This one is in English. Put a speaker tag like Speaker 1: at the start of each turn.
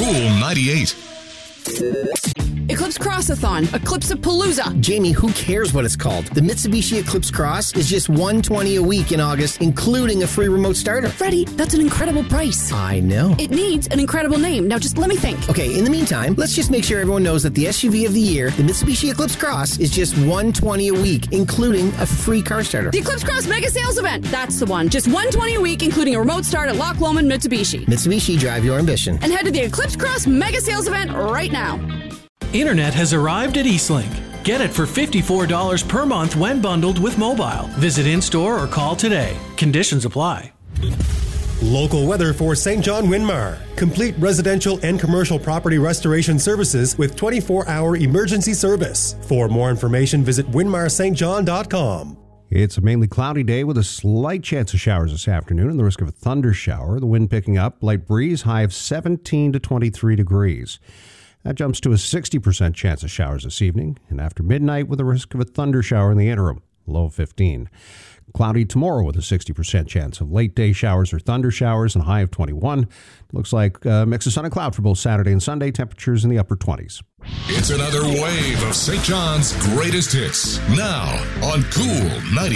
Speaker 1: Cool 98.
Speaker 2: Eclipse Crossathon, Eclipse-a-Palooza.
Speaker 3: Jamie, who cares what it's called? The Mitsubishi Eclipse Cross is just $120 a week in August, including a free remote starter.
Speaker 2: Freddie, that's an incredible price.
Speaker 3: I know.
Speaker 2: It needs an incredible name. Now just let me think.
Speaker 3: Okay, in the meantime, let's just make sure everyone knows that the SUV of the year, the Mitsubishi Eclipse Cross, is just $120 a week, including a free car starter.
Speaker 2: The Eclipse Cross Mega Sales Event. That's the one. Just $120 a week, including a remote start at Loch Lomond Mitsubishi.
Speaker 3: Mitsubishi, drive your ambition.
Speaker 2: And head to the Eclipse Cross Mega Sales Event right now.
Speaker 4: Internet has arrived at Eastlink. Get it for $54 per month when bundled with mobile. Visit in-store or call today. Conditions apply.
Speaker 5: Local weather for St. John Winmar. Complete residential and commercial property restoration services with 24-hour emergency service. For more information, visit winmarstjohn.com.
Speaker 6: It's a mainly cloudy day with a slight chance of showers this afternoon and the risk of a thunder shower. The wind picking up, light breeze, high of 17 to 23 degrees. That jumps to a 60% chance of showers this evening, and after midnight with a risk of a thunder shower in the interim, low of 15. Cloudy tomorrow with a 60% chance of late day showers or thunder showers and high of 21. Looks like a mix of sun and cloud for both Saturday and Sunday, temperatures in the upper 20s.
Speaker 1: It's another wave of St. John's greatest hits, now on Cool 98.